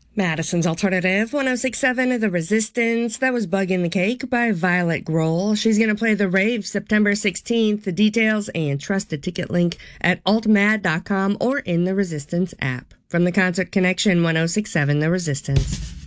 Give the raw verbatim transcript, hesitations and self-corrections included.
Madison's Alternative, one oh six point seven The Resistance. That was Bug in the Cake by Violet Grohl. She's going to play the rave September sixteenth. The details and trust a ticket link at alt mad dot com or in the Resistance app. From the Concert Connection, one oh six point seven The Resistance.